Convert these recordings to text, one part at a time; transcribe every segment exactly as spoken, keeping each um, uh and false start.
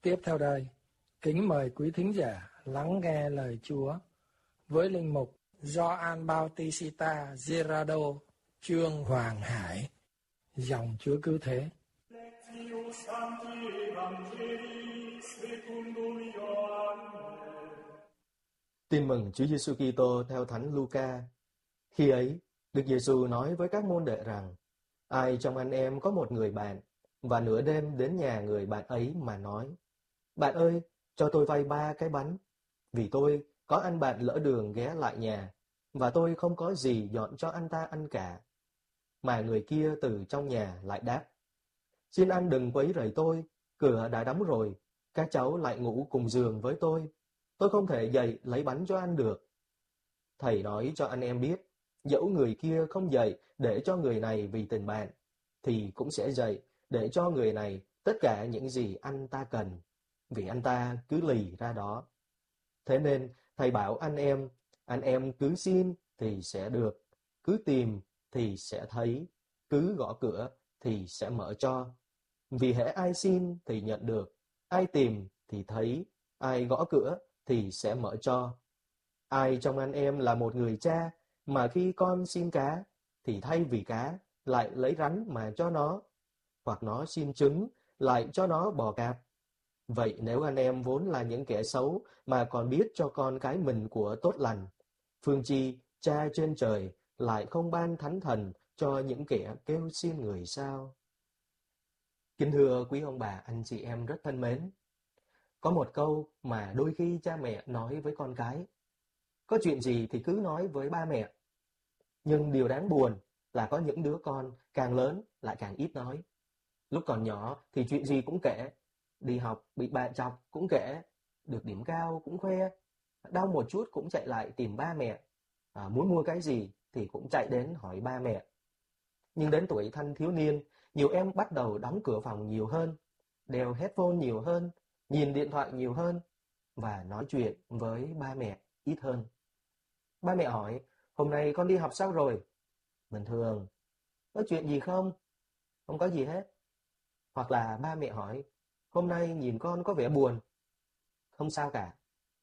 Tiếp theo đây, kính mời quý thính giả lắng nghe lời Chúa với linh mục Gioan Bautista Gerardo Trương Hoàng Hải, dòng Chúa Cứu Thế. Tin mừng Chúa Giêsu Kitô theo Thánh Luca. Khi ấy, Đức Giêsu nói với các môn đệ rằng: ai trong anh em có một người bạn, và nửa đêm đến nhà người bạn ấy mà nói: bạn ơi, cho tôi vay ba cái bánh, vì tôi có anh bạn lỡ đường ghé lại nhà, và tôi không có gì dọn cho anh ta ăn cả. Mà người kia từ trong nhà lại đáp: xin anh đừng quấy rầy tôi, cửa đã đóng rồi, các cháu lại ngủ cùng giường với tôi, tôi không thể dậy lấy bánh cho ăn được. Thầy nói cho anh em biết, dẫu người kia không dậy để cho người này vì tình bạn, thì cũng sẽ dậy để cho người này tất cả những gì anh ta cần, vì anh ta cứ lì ra đó. Thế nên thầy bảo anh em, anh em cứ xin thì sẽ được, cứ tìm thì sẽ thấy, cứ gõ cửa thì sẽ mở cho. Vì hễ ai xin thì nhận được, ai tìm thì thấy, ai gõ cửa thì sẽ mở cho. Ai trong anh em là một người cha, mà khi con xin cá, thì thay vì cá, lại lấy rắn mà cho nó, hoặc nó xin trứng, lại cho nó bò cạp. Vậy nếu anh em vốn là những kẻ xấu, mà còn biết cho con cái mình của tốt lành, phương chi Cha trên trời lại không ban thánh thần cho những kẻ kêu xin người sao? Kính thưa quý ông bà, anh chị em rất thân mến, có một câu mà đôi khi cha mẹ nói với con cái: có chuyện gì thì cứ nói với ba mẹ. Nhưng điều đáng buồn là có những đứa con càng lớn lại càng ít nói. Lúc còn nhỏ thì chuyện gì cũng kể, đi học bị bạn chọc cũng kể, được điểm cao cũng khoe, đau một chút cũng chạy lại tìm ba mẹ, à, muốn mua cái gì thì cũng chạy đến hỏi ba mẹ. Nhưng đến tuổi thanh thiếu niên, nhiều em bắt đầu đóng cửa phòng nhiều hơn, đeo headphone nhiều hơn, nhìn điện thoại nhiều hơn, và nói chuyện với ba mẹ ít hơn. Ba mẹ hỏi: hôm nay con đi học sao rồi? Bình thường. Có chuyện gì không? Không có gì hết. Hoặc là ba mẹ hỏi: hôm nay nhìn con có vẻ buồn. Không sao cả.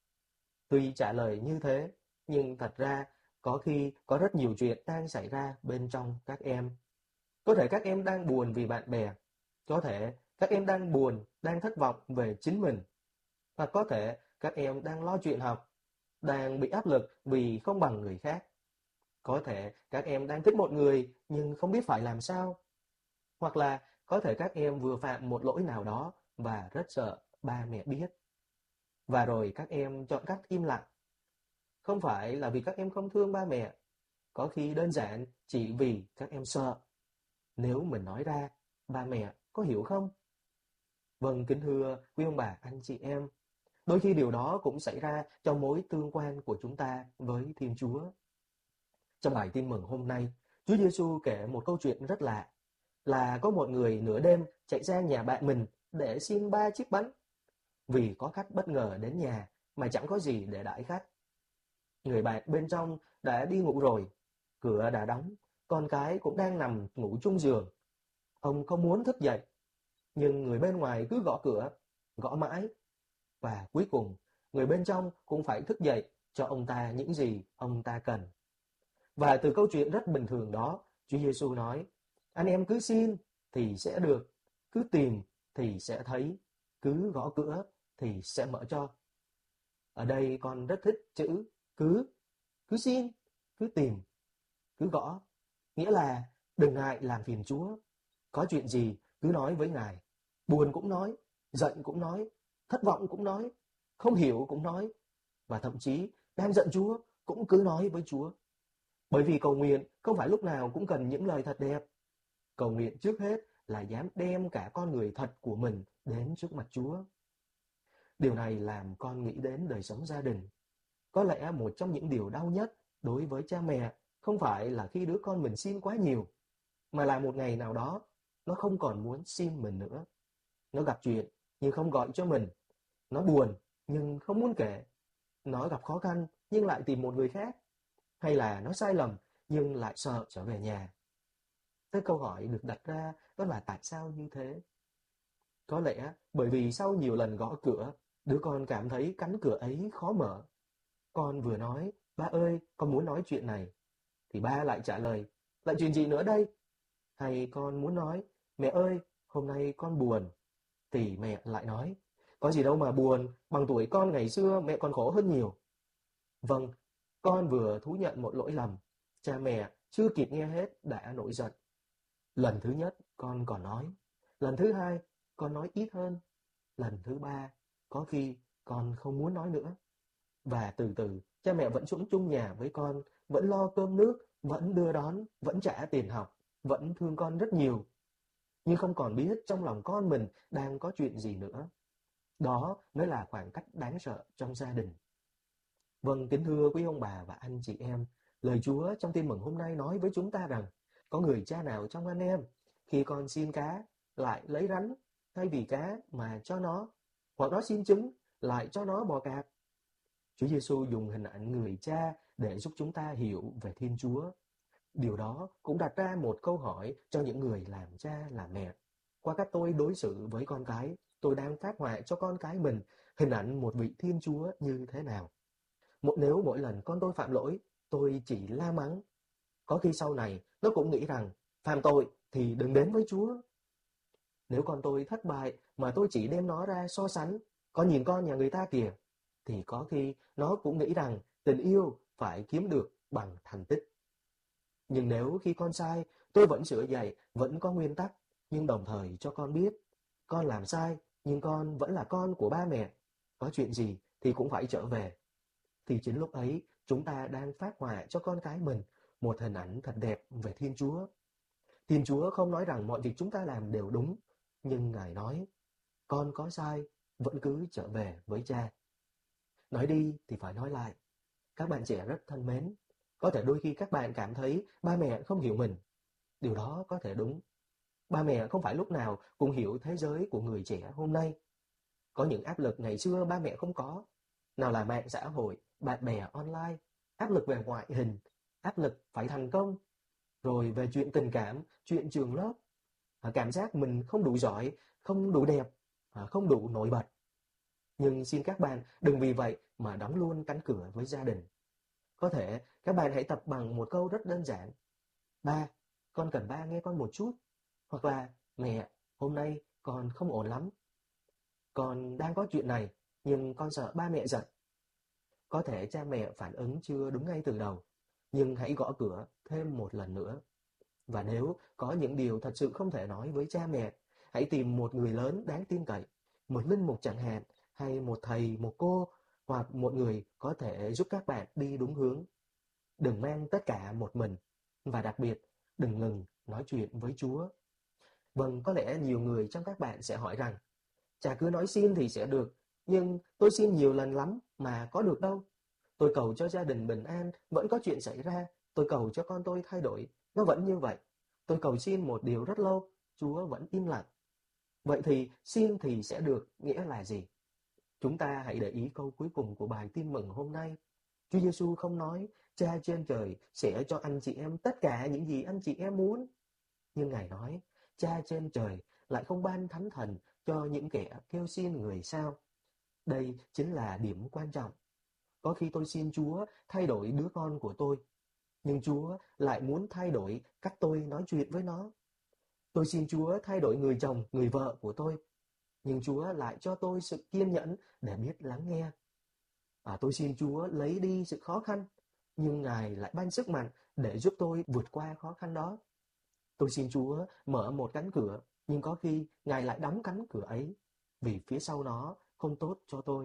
Tuy trả lời như thế, nhưng thật ra có khi có rất nhiều chuyện đang xảy ra bên trong các em. Có thể các em đang buồn vì bạn bè, có thể các em đang buồn, đang thất vọng về chính mình, hoặc có thể các em đang lo chuyện học, đang bị áp lực vì không bằng người khác. Có thể các em đang thích một người nhưng không biết phải làm sao. Hoặc là có thể các em vừa phạm một lỗi nào đó và rất sợ ba mẹ biết. Và rồi các em chọn cách im lặng. Không phải là vì các em không thương ba mẹ, có khi đơn giản chỉ vì các em sợ. Nếu mình nói ra, ba mẹ có hiểu không? Vâng, kính thưa quý ông bà, anh chị em, đôi khi điều đó cũng xảy ra trong mối tương quan của chúng ta với Thiên Chúa. Trong bài tin mừng hôm nay, Chúa Giêsu kể một câu chuyện rất lạ, là có một người nửa đêm chạy ra nhà bạn mình để xin ba chiếc bánh, vì có khách bất ngờ đến nhà mà chẳng có gì để đãi khách. Người bạn bên trong đã đi ngủ rồi, cửa đã đóng, con cái cũng đang nằm ngủ chung giường. Ông không muốn thức dậy, nhưng người bên ngoài cứ gõ cửa, gõ mãi. Và cuối cùng, người bên trong cũng phải thức dậy cho ông ta những gì ông ta cần. Và từ câu chuyện rất bình thường đó, Chúa Giêsu nói: anh em cứ xin thì sẽ được, cứ tìm thì sẽ thấy, cứ gõ cửa thì sẽ mở cho. Ở đây con rất thích chữ cứ, cứ xin, cứ tìm, cứ gõ. Nghĩa là đừng ngại làm phiền Chúa. Có chuyện gì cứ nói với Ngài. Buồn cũng nói, giận cũng nói, thất vọng cũng nói, không hiểu cũng nói. Và thậm chí đang giận Chúa cũng cứ nói với Chúa. Bởi vì cầu nguyện không phải lúc nào cũng cần những lời thật đẹp. Cầu nguyện trước hết là dám đem cả con người thật của mình đến trước mặt Chúa. Điều này làm con nghĩ đến đời sống gia đình. Có lẽ một trong những điều đau nhất đối với cha mẹ không phải là khi đứa con mình xin quá nhiều, mà là một ngày nào đó nó không còn muốn xin mình nữa. Nó gặp chuyện nhưng không gọi cho mình. Nó buồn nhưng không muốn kể. Nó gặp khó khăn nhưng lại tìm một người khác. Hay là nó sai lầm nhưng lại sợ trở về nhà. Thế câu hỏi được đặt ra đó là tại sao như thế? Có lẽ bởi vì sau nhiều lần gõ cửa, đứa con cảm thấy cánh cửa ấy khó mở. Con vừa nói, ba ơi, con muốn nói chuyện này, thì ba lại trả lời, lại chuyện gì nữa đây? Hay con muốn nói, mẹ ơi, hôm nay con buồn, thì mẹ lại nói, có gì đâu mà buồn, bằng tuổi con ngày xưa mẹ còn khổ hơn nhiều. Vâng, con vừa thú nhận một lỗi lầm, cha mẹ chưa kịp nghe hết đã nổi giận. Lần thứ nhất con còn nói, lần thứ hai con nói ít hơn, lần thứ ba có khi con không muốn nói nữa. Và từ từ cha mẹ vẫn sống chung nhà với con, vẫn lo cơm nước, vẫn đưa đón, vẫn trả tiền học, vẫn thương con rất nhiều. Nhưng không còn biết trong lòng con mình đang có chuyện gì nữa. Đó mới là khoảng cách đáng sợ trong gia đình. Vâng, kính thưa quý ông bà và anh chị em, lời Chúa trong tin mừng hôm nay nói với chúng ta rằng, có người cha nào trong anh em, khi con xin cá, lại lấy rắn, thay vì cá mà cho nó, hoặc nó xin trứng, lại cho nó bò cạp. Chúa Giêsu dùng hình ảnh người cha để giúp chúng ta hiểu về Thiên Chúa. Điều đó cũng đặt ra một câu hỏi cho những người làm cha làm mẹ. Qua cách tôi đối xử với con cái, tôi đang phát họa cho con cái mình hình ảnh một vị Thiên Chúa như thế nào. Một nếu mỗi lần con tôi phạm lỗi, tôi chỉ la mắng. Có khi sau này nó cũng nghĩ rằng phạm tội thì đừng đến với Chúa. Nếu con tôi thất bại mà tôi chỉ đem nó ra so sánh, con nhìn con nhà người ta kìa, thì có khi nó cũng nghĩ rằng tình yêu phải kiếm được bằng thành tích. Nhưng nếu khi con sai, tôi vẫn sửa dạy, vẫn có nguyên tắc, nhưng đồng thời cho con biết, con làm sai, nhưng con vẫn là con của ba mẹ. Có chuyện gì thì cũng phải trở về. Thì chính lúc ấy, chúng ta đang phát họa cho con cái mình một hình ảnh thật đẹp về Thiên Chúa. Thiên Chúa không nói rằng mọi việc chúng ta làm đều đúng, nhưng Ngài nói, con có sai, vẫn cứ trở về với cha. Nói đi thì phải nói lại. Các bạn trẻ rất thân mến. Có thể đôi khi các bạn cảm thấy ba mẹ không hiểu mình. Điều đó có thể đúng. Ba mẹ không phải lúc nào cũng hiểu thế giới của người trẻ hôm nay. Có những áp lực ngày xưa ba mẹ không có. Nào là mạng xã hội, bạn bè online, áp lực về ngoại hình, áp lực phải thành công, rồi về chuyện tình cảm, chuyện trường lớp, cảm giác mình không đủ giỏi, không đủ đẹp, không đủ nổi bật. Nhưng xin các bạn đừng vì vậy mà đóng luôn cánh cửa với gia đình. Có thể các bạn hãy tập bằng một câu rất đơn giản. Ba, con cần ba nghe con một chút. Hoặc là mẹ, hôm nay con không ổn lắm. Con đang có chuyện này, nhưng con sợ ba mẹ giận. Có thể cha mẹ phản ứng chưa đúng ngay từ đầu, nhưng hãy gõ cửa thêm một lần nữa. Và nếu có những điều thật sự không thể nói với cha mẹ, hãy tìm một người lớn đáng tin cậy, một linh mục chẳng hạn, hay một thầy, một cô, hoặc một người có thể giúp các bạn đi đúng hướng. Đừng mang tất cả một mình, và đặc biệt, đừng ngừng nói chuyện với Chúa. Vâng, có lẽ nhiều người trong các bạn sẽ hỏi rằng, chả cứ nói xin thì sẽ được, nhưng tôi xin nhiều lần lắm mà có được đâu. Tôi cầu cho gia đình bình an, vẫn có chuyện xảy ra. Tôi cầu cho con tôi thay đổi, nó vẫn như vậy. Tôi cầu xin một điều rất lâu, Chúa vẫn im lặng. Vậy thì xin thì sẽ được nghĩa là gì? Chúng ta hãy để ý câu cuối cùng của bài tin mừng hôm nay. Chúa Giêsu không nói, Cha trên trời sẽ cho anh chị em tất cả những gì anh chị em muốn. Nhưng Ngài nói, Cha trên trời lại không ban thánh thần cho những kẻ kêu xin người sao. Đây chính là điểm quan trọng. Có khi tôi xin Chúa thay đổi đứa con của tôi, nhưng Chúa lại muốn thay đổi cách tôi nói chuyện với nó. Tôi xin Chúa thay đổi người chồng, người vợ của tôi, nhưng Chúa lại cho tôi sự kiên nhẫn để biết lắng nghe. À, tôi xin Chúa lấy đi sự khó khăn, nhưng Ngài lại ban sức mạnh để giúp tôi vượt qua khó khăn đó. Tôi xin Chúa mở một cánh cửa, nhưng có khi Ngài lại đóng cánh cửa ấy, vì phía sau nó không tốt cho tôi.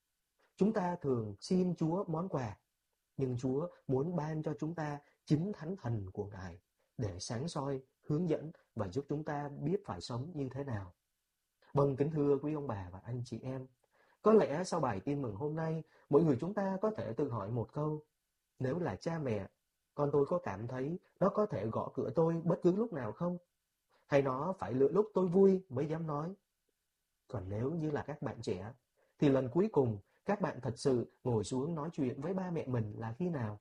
Chúng ta thường xin Chúa món quà, nhưng Chúa muốn ban cho chúng ta chính thánh thần của Ngài để sáng soi, hướng dẫn và giúp chúng ta biết phải sống như thế nào. Vâng, kính thưa quý ông bà và anh chị em, có lẽ sau bài tin mừng hôm nay, mỗi người chúng ta có thể tự hỏi một câu. Nếu là cha mẹ, con tôi có cảm thấy nó có thể gõ cửa tôi bất cứ lúc nào không? Hay nó phải lựa lúc tôi vui mới dám nói? Còn nếu như là các bạn trẻ, thì lần cuối cùng các bạn thật sự ngồi xuống nói chuyện với ba mẹ mình là khi nào?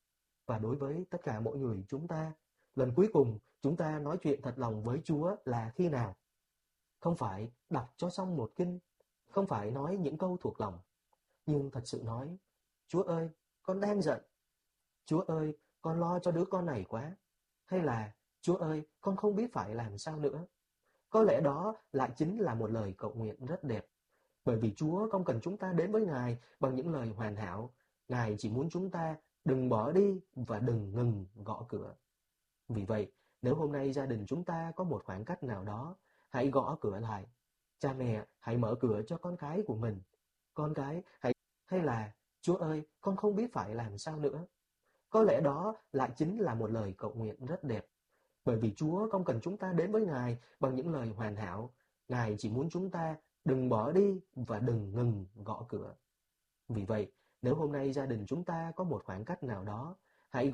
Và đối với tất cả mọi người chúng ta, lần cuối cùng chúng ta nói chuyện thật lòng với Chúa là khi nào? không phải đọc cho xong một kinh, không phải nói những câu thuộc lòng, nhưng thật sự nói, Chúa ơi, con đang giận. Chúa ơi, con lo cho đứa con này quá. Hay là, Chúa ơi, con không biết phải làm sao nữa. Có lẽ đó lại chính là một lời cầu nguyện rất đẹp. Bởi vì Chúa không cần chúng ta đến với Ngài bằng những lời hoàn hảo. Ngài chỉ muốn chúng ta đừng bỏ đi và đừng ngừng gõ cửa. Vì vậy, nếu hôm nay gia đình chúng ta có một khoảng cách nào đó, hãy gõ cửa lại. Cha mẹ hãy mở cửa cho con cái của mình. Con cái hãy... Hay là, Chúa ơi, con không biết phải làm sao nữa. Có lẽ đó lại chính là một lời cầu nguyện rất đẹp. Bởi vì Chúa không cần chúng ta đến với Ngài bằng những lời hoàn hảo. Ngài chỉ muốn chúng ta đừng bỏ đi và đừng ngừng gõ cửa. Vì vậy, nếu hôm nay gia đình chúng ta có một khoảng cách nào đó,